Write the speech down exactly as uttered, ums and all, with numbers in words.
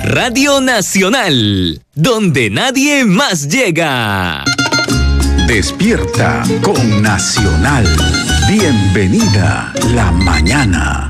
Radio Nacional, donde nadie más llega. Despierta con Nacional. Bienvenida la mañana.